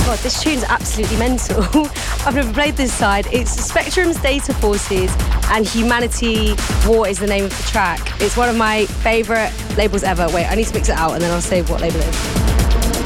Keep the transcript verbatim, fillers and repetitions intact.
god, this tune's absolutely mental. I've never played this side. It's Spectrum's Data Forces and Humanity War is the name of the track. It's one of my favourite labels ever. Wait, I need to mix it out and then I'll say what label it is.